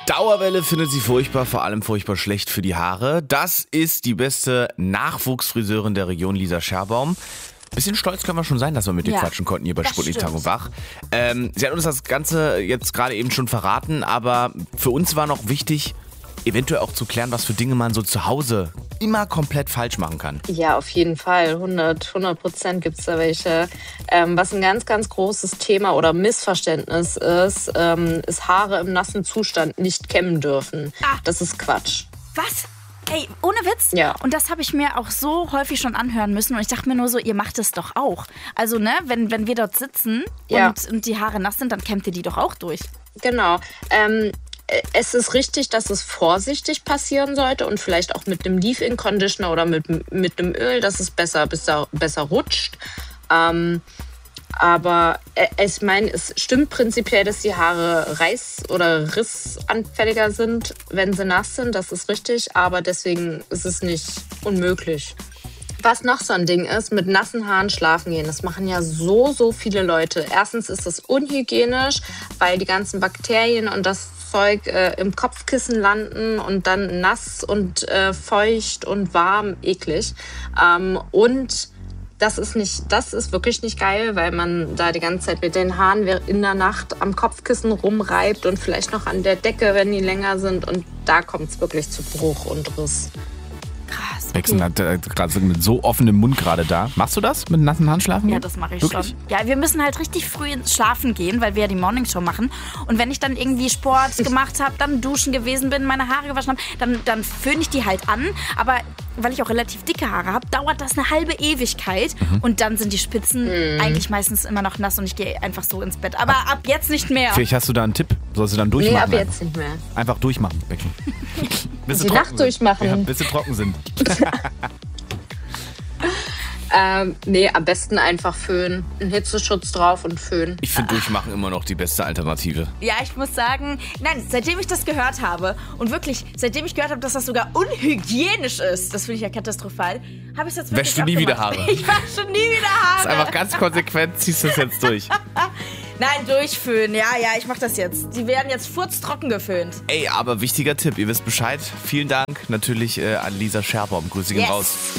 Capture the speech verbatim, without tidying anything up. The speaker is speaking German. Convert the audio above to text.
Dauerwelle findet sie furchtbar, vor allem furchtbar schlecht für die Haare. Das ist die beste Nachwuchsfriseurin der Region, Lisa Scherbaum. Bisschen stolz können wir schon sein, dass wir mit dir Ja, quatschen konnten hier bei das Sputnik Tag stimmt. und Wach. Ähm, sie hat uns das Ganze jetzt gerade eben schon verraten, aber für uns war noch wichtig, eventuell auch zu klären, was für Dinge man so zu Hause immer komplett falsch machen kann. Ja, auf jeden Fall. hundert Prozent gibt es da welche. Ähm, was ein ganz, ganz großes Thema oder Missverständnis ist, ähm, ist Haare im nassen Zustand nicht kämmen dürfen. Ah. Das ist Quatsch. Was? Ey, ohne Witz. Ja. Und das habe ich mir auch so häufig schon anhören müssen. Und ich dachte mir nur so, ihr macht es doch auch. Also, ne, wenn, wenn wir dort sitzen Ja. und, und die Haare nass sind, dann kämmt ihr die doch auch durch. Genau. Ähm, es ist richtig, dass es vorsichtig passieren sollte und vielleicht auch mit einem Leave-In-Conditioner oder mit, mit einem Öl, dass es besser, besser, besser rutscht. Ähm, aber äh, ich meine, es stimmt prinzipiell, dass die Haare reiß- oder rissanfälliger sind, wenn sie nass sind. Das ist richtig, aber deswegen ist es nicht unmöglich. Was noch so ein Ding ist, mit nassen Haaren schlafen gehen. Das machen ja so, so viele Leute. Erstens ist es unhygienisch, weil die ganzen Bakterien und das Zeug äh, im Kopfkissen landen und dann nass und äh, feucht und warm, eklig. Ähm, und das ist nicht, das ist wirklich nicht geil, weil man da die ganze Zeit mit den Haaren in der Nacht am Kopfkissen rumreibt und vielleicht noch an der Decke, wenn die länger sind. Und da kommt es wirklich zu Bruch und Riss. Krass. Wechseln hat äh, gerade so mit so offenem Mund gerade da. Machst du das mit nassen Haaren schlafen? Ja, gehen? das mache ich Wirklich? schon. Ja, wir müssen halt richtig früh ins Schlafen gehen, weil wir ja die Morningshow machen. Und wenn ich dann irgendwie Sport gemacht habe, dann duschen gewesen bin, meine Haare gewaschen habe, dann, dann föhne ich die halt an. Aber weil ich auch relativ dicke Haare habe, dauert das eine halbe Ewigkeit. Mhm. Und dann sind die Spitzen eigentlich meistens immer noch nass und ich gehe einfach so ins Bett. Aber ab jetzt nicht mehr. Vielleicht hast du da einen Tipp. Sollst du dann Nee, durchmachen? ab jetzt nicht mehr. Einfach durchmachen, Becky. Bis sie Die trocken Nacht sind. durchmachen. Ja, bis sie trocken sind. Ähm, nee, am besten einfach föhnen. Einen Hitzeschutz drauf und föhnen. Ich finde Durchmachen immer noch die beste Alternative. Ja, ich muss sagen, nein, seitdem ich das gehört habe und wirklich, seitdem ich gehört habe, dass das sogar unhygienisch ist, das finde ich ja katastrophal, habe ich es jetzt wirklich Wäschst du nie auch wieder gemacht. Haare? Ich wasche nie wieder Haare. Das ist einfach ganz konsequent, ziehst du es jetzt durch. Nein, durchföhnen, ja, ja, ich mach das jetzt. Die werden jetzt furztrocken geföhnt. Ey, aber wichtiger Tipp, ihr wisst Bescheid. Vielen Dank natürlich äh, an Lisa Scherbaum. Grüße gehen Yes. raus.